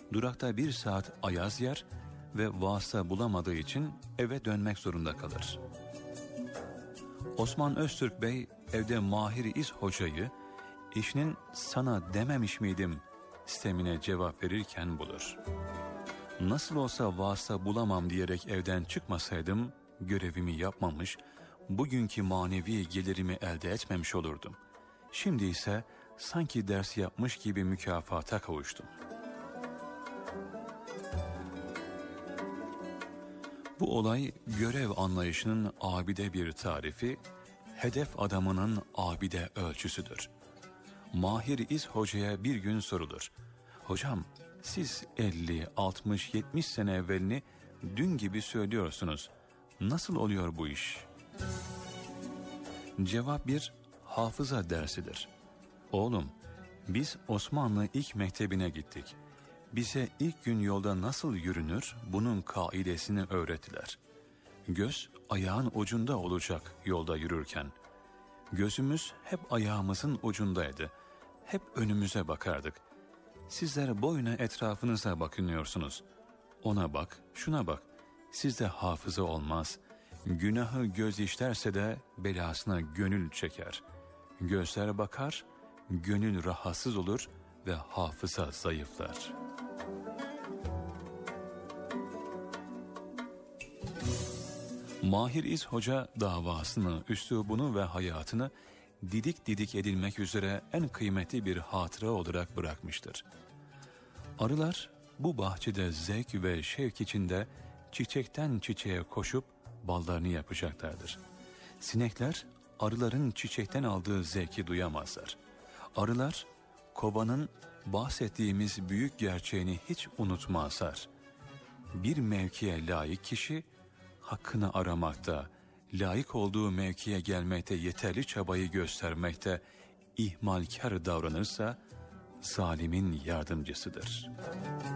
durakta 1 saat ayaz yer ve vasıta bulamadığı için eve dönmek zorunda kalır. Osman Öztürk Bey evde Mahir İz Hoca'yı eşinin sana dememiş miydim sistemine cevap verirken bulur. Nasıl olsa vasıta bulamam diyerek evden çıkmasaydım görevimi yapmamış, bugünkü manevi gelirimi elde etmemiş olurdum. Şimdi ise sanki ders yapmış gibi mükafata kavuştum. Bu olay görev anlayışının abide bir tarifi, hedef adamının abide ölçüsüdür. Mahir İz Hoca'ya bir gün sorulur. Hocam, siz 50, 60, 70 sene evvelini dün gibi söylüyorsunuz. Nasıl oluyor bu iş? Cevap bir hafıza dersidir. Oğlum, biz Osmanlı ilk mektebine gittik. Bize ilk gün yolda nasıl yürünür bunun kaidesini öğrettiler. Göz ayağın ucunda olacak yolda yürürken. Gözümüz hep ayağımızın ucundaydı. Hep önümüze bakardık. Sizler boyuna etrafınıza bakınıyorsunuz. Ona bak, şuna bak. Sizde hafıza olmaz. Günahı göz işlerse de belasına gönül çeker. Gözler bakar, gönül rahatsız olur ve hafıza zayıflar. Mahir İz Hoca davasını, üslubunu ve hayatını didik didik edilmek üzere en kıymetli bir hatıra olarak bırakmıştır. Arılar bu bahçede zevk ve şevk içinde çiçekten çiçeğe koşup ballarını yapacaklardır. Sinekler arıların çiçekten aldığı zevki duyamazlar. Arılar kovanın bahsettiğimiz büyük gerçeğini hiç unutmazlar. Bir mevkiye layık kişi hakkını aramakta, layık olduğu mevkiye gelmekte yeterli çabayı göstermekte ihmalkar davranırsa zalimin yardımcısıdır.